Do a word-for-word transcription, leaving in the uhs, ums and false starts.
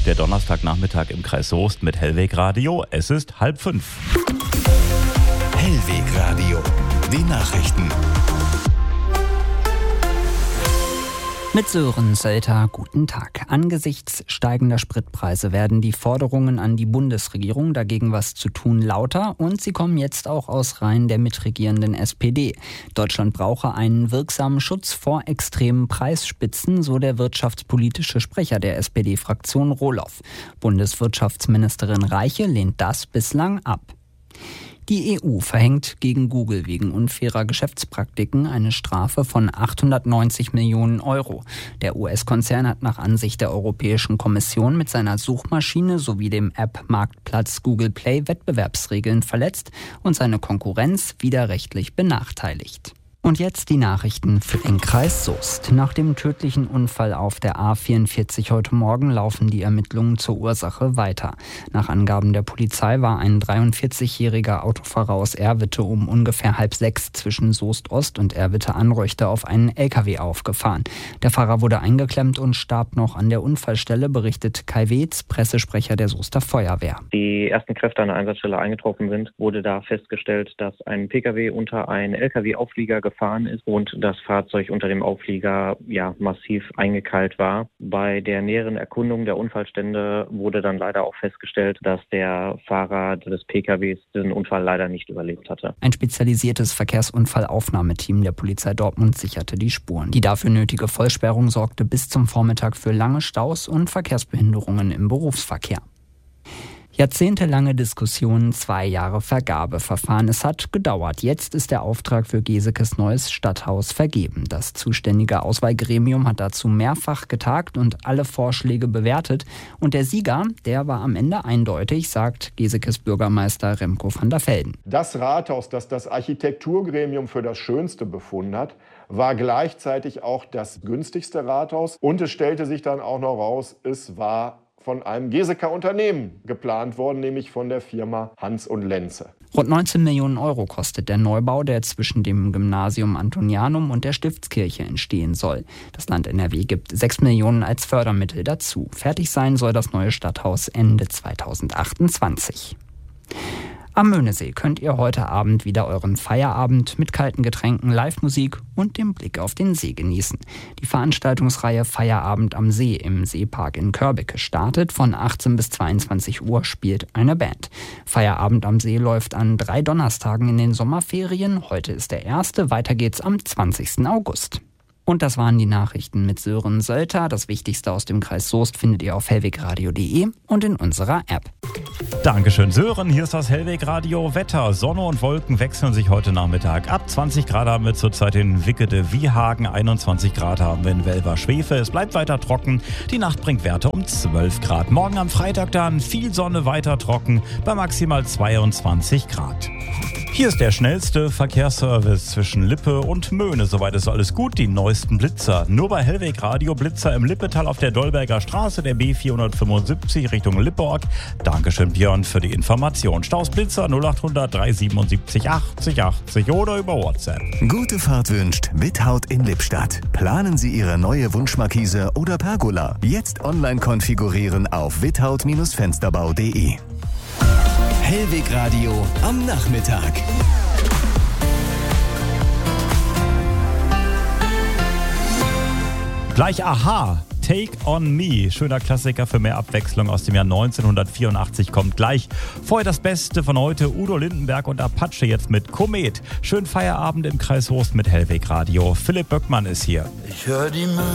Der Donnerstagnachmittag im Kreis Soest mit Hellweg Radio. Es ist halb fünf. Hellweg Radio. Die Nachrichten. Mit Sören Sölter, guten Tag. Angesichts steigender Spritpreise werden die Forderungen an die Bundesregierung, dagegen was zu tun, lauter. Und sie kommen jetzt auch aus Reihen der mitregierenden S P D. Deutschland brauche einen wirksamen Schutz vor extremen Preisspitzen, so der wirtschaftspolitische Sprecher der S P D-Fraktion Rohloff. Bundeswirtschaftsministerin Reiche lehnt das bislang ab. Die E U verhängt gegen Google wegen unfairer Geschäftspraktiken eine Strafe von achthundertneunzig Millionen Euro. Der U S-Konzern hat nach Ansicht der Europäischen Kommission mit seiner Suchmaschine sowie dem App-Marktplatz Google Play Wettbewerbsregeln verletzt und seine Konkurrenz widerrechtlich benachteiligt. Und jetzt die Nachrichten für den Kreis Soest. Nach dem tödlichen Unfall auf der A vierundvierzig heute Morgen laufen die Ermittlungen zur Ursache weiter. Nach Angaben der Polizei war ein dreiundvierzigjähriger Autofahrer aus Erwitte um ungefähr halb sechs zwischen Soest Ost und Erwitte Anreuchte auf einen L K W aufgefahren. Der Fahrer wurde eingeklemmt und starb noch an der Unfallstelle, berichtet Kai Weetz, Pressesprecher der Soester Feuerwehr. Die ersten Kräfte an der Einsatzstelle eingetroffen sind, wurde da festgestellt, dass ein P K W unter einen L K W-Auflieger gefahren ist und das Fahrzeug unter dem Auflieger ja massiv eingekeilt war. Bei der näheren Erkundung der Unfallstände wurde dann leider auch festgestellt, dass der Fahrer des P K Ws diesen Unfall leider nicht überlebt hatte. Ein spezialisiertes Verkehrsunfallaufnahmeteam der Polizei Dortmund sicherte die Spuren. Die dafür nötige Vollsperrung sorgte bis zum Vormittag für lange Staus und Verkehrsbehinderungen im Berufsverkehr. Jahrzehntelange Diskussionen, zwei Jahre Vergabeverfahren. Es hat gedauert. Jetzt ist der Auftrag für Gesekes neues Stadthaus vergeben. Das zuständige Auswahlgremium hat dazu mehrfach getagt und alle Vorschläge bewertet. Und der Sieger, der war am Ende eindeutig, sagt Gesekes Bürgermeister Remco van der Velden. Das Rathaus, das das Architekturgremium für das Schönste befunden hat, war gleichzeitig auch das günstigste Rathaus. Und es stellte sich dann auch noch raus, es war von einem Geseker Unternehmen geplant worden, nämlich von der Firma Hans und Lenze. Rund neunzehn Millionen Euro kostet der Neubau, der zwischen dem Gymnasium Antonianum und der Stiftskirche entstehen soll. Das Land N R W gibt sechs Millionen als Fördermittel dazu. Fertig sein soll das neue Stadthaus Ende zweitausendachtundzwanzig. Am Möhnesee könnt ihr heute Abend wieder euren Feierabend mit kalten Getränken, Live-Musik und dem Blick auf den See genießen. Die Veranstaltungsreihe Feierabend am See im Seepark in Körbecke startet. Von achtzehn bis zweiundzwanzig Uhr spielt eine Band. Feierabend am See läuft an drei Donnerstagen in den Sommerferien. Heute ist der erste, weiter geht's am zwanzigsten August. Und das waren die Nachrichten mit Sören Sölter. Das Wichtigste aus dem Kreis Soest findet ihr auf hellwegradio punkt de und in unserer App. Dankeschön, Sören. Hier ist das Hellweg Radio Wetter. Sonne und Wolken wechseln sich heute Nachmittag. Ab zwanzig Grad haben wir zurzeit in Wickede Wiehagen, einundzwanzig Grad haben wir in Welver Schwefe. Es bleibt weiter trocken. Die Nacht bringt Werte um zwölf Grad. Morgen am Freitag dann viel Sonne, weiter trocken bei maximal zweiundzwanzig Grad. Hier ist der schnellste Verkehrsservice zwischen Lippe und Möhne. Soweit ist alles gut. Die neuesten Blitzer. Nur bei Hellweg Radio Blitzer im Lippetal auf der Dolberger Straße, der B vierhundertfünfundsiebzig Richtung Lippeorg. Dankeschön, Björn, für die Information. Staus Blitzer null achthundert dreihundertsiebenundsiebzig achtzig achtzig oder über WhatsApp. Gute Fahrt wünscht Withaut in Lippstadt. Planen Sie Ihre neue Wunschmarkise oder Pergola. Jetzt online konfigurieren auf withaut Fensterbau punkt de. Hellweg Radio am Nachmittag. Gleich Aha, Take on Me. Schöner Klassiker für mehr Abwechslung aus dem Jahr neunzehnhundertvierundachtzig kommt gleich. Vorher das Beste von heute, Udo Lindenberg und Apache jetzt mit Komet. Schönen Feierabend im Kreis Soest mit Hellweg Radio. Philipp Böckmann ist hier. Ich höre die